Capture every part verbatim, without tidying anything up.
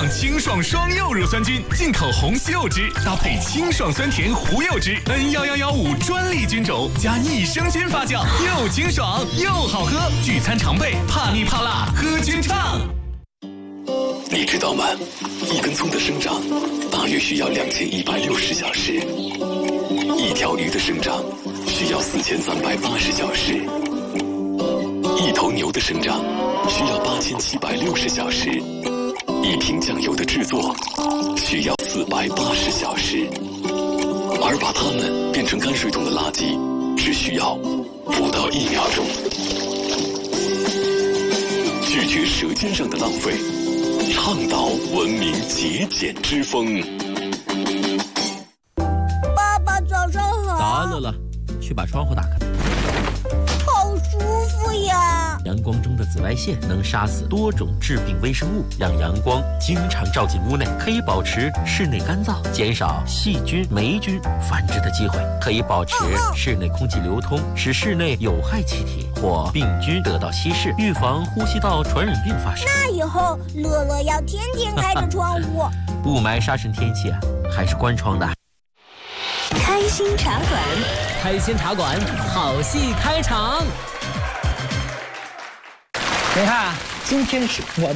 爽清爽双柚乳酸菌，进口红西柚汁搭配清爽酸甜胡柚汁 ，N 一一一五专利菌种加益生菌发酵，又清爽又好喝，聚餐常备，怕腻怕辣，喝菌畅。 你知道吗？一根葱的生长大约需要两千一百六十小时，一条鱼的生长需要四千三百八十小时，一头牛的生长需要八千七百六十小时，一瓶酱油的制作需要四百八十小时，而把它们变成泔水桶的垃圾只需要不到一秒钟。拒绝舌尖上的浪费，倡导文明节俭之风。 爸爸早上好。 早安，乐乐，去把窗户打开。 好舒服呀！ 阳光中的紫外线能杀死多种致病微生物，让阳光经常照进屋内，可以保持室内干燥，减少细菌、霉菌繁殖的机会，可以保持室内空气流通，使室内有害气体或病菌得到稀释，预防呼吸道传染病发生。 那以后乐乐要天天开着窗户。 雾霾沙尘天气啊，还是关窗的。 开心茶馆， 开心茶馆，好戏开场。 你看，今天是我，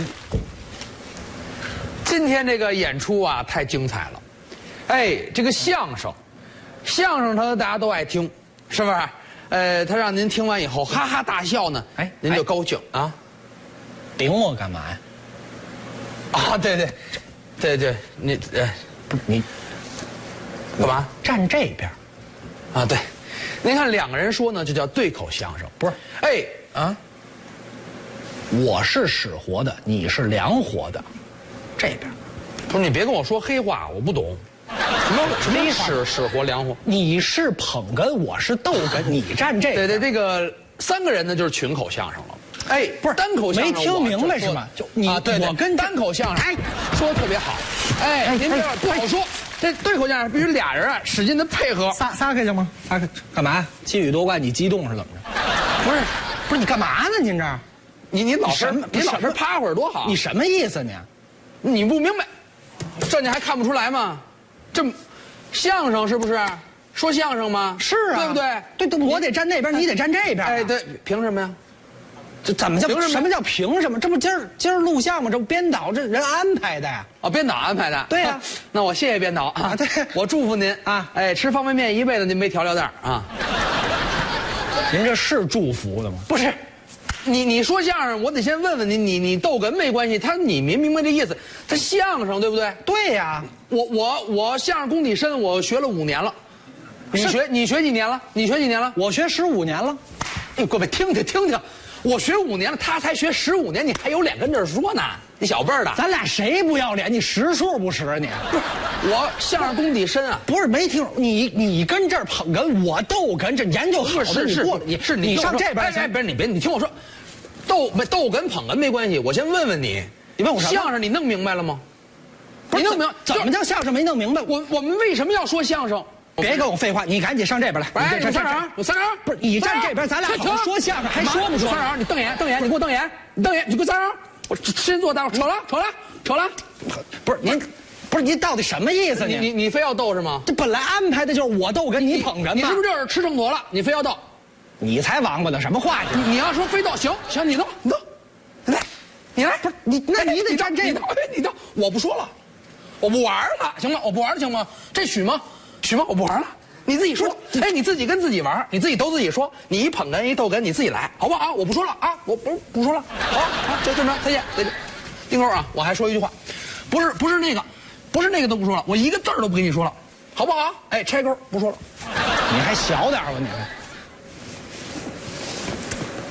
今天这个演出啊，太精彩了。哎，这个相声，相声它大家都爱听，是不是？呃，他让您听完以后哈哈大笑呢，哎，您就高兴啊。 顶我干嘛呀？ 啊，对对，对对，你呃，不是你干嘛？ 站这边。 啊，对，您看两个人说呢，就叫对口相声，不是？哎啊。 我是使活的，你是凉活的，这边。 不是你别跟我说黑话，我不懂。什么什么使使活凉活？ 你是捧哏，我是逗哏，你站这边。 对对，这个三个人呢就是群口相声了。哎， 不是单口相声， 没听明白是吗？就你啊，对对， 我跟单口相声，哎，说的特别好。哎，您这不好说。这对口相声必须俩人啊，使劲的配合。 撒撒开行吗？撒开干嘛？气宇多怪，你激动是怎么着？ 不是， 不是你干嘛呢？您这儿？ 你你老什么？ 你老是趴会儿多好？ 你什么意思呢？ 你不明白，这你还看不出来吗？这相声是不是？说相声吗？ 是啊， 对不对？ 对对，我得站那边，你得站这边。 哎，对，凭什么呀？ 这怎么叫凭什么？ 什么叫凭什么？这不今儿今儿录像吗？这不编导这人安排的呀？ 哦，编导安排的。 对呀， 那我谢谢编导啊。 对， 我祝福您啊。哎，吃方便面一辈子您没调料袋啊。 您这是祝福的吗？ 不是。你你说相声，我得先问问你，你你逗哏没关系，他你明明白这意思，他相声对不对？ 对呀， 我我我相声功底深，我学了五年了。你学你学几年了？你学几年了？ 我学十五年了。 哎，各位听听听听，我学五年了，他才学十五年，你还有脸跟这儿说呢？你小辈儿的， 咱俩谁不要脸？你识数不识你？ 不是，我相声功底深啊。 不是没听你你跟这儿捧哏，我逗哏，这研究好的是是你过来，你是你上这边。 哎哎，不是你别你听我说。逗没逗哏捧哏没关系，我先问问你， 你问我什么？ 相声你弄明白了吗？ 不是你弄明怎么叫相声没弄明白？ 我我们为什么要说相声？ 别跟我废话，你赶紧上这边来。 哎，有三人，有三人， 不是你站这边，咱俩好好说相声，还说不说？ 三人，你瞪眼瞪眼，你给我瞪眼，你瞪眼，你给我三人，我先坐待会儿，扯了扯了扯了， 不是您，不是您到底什么意思？ 你你你非要逗是吗？ 这本来安排的就是我逗哏，你捧哏， 你是不是就是吃秤砣了？你非要逗？ 你才王八呢，什么话你你要说非逗，行行，你逗你逗。来，你来， 不是你，那你得站这个。你倒，我不说了，我不玩了，行吗？我不玩了，行吗？这许吗？许吗？我不玩了，你自己说。哎，你自己跟自己玩，你自己都自己说。你一捧哏一逗哏，你自己来，好不好？我不说了啊，我不不说了。好，好，就这么着，再见，再见。丁钩啊，我还说一句话，不是不是那个，不是那个都不说了，我一个字儿都不跟你说了，好不好？哎，拆钩不说了。 你还小点吧你？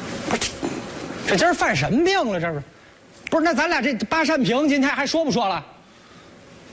这今儿犯什么病了？这是，不是？那咱俩这八扇屏今天还说不说了？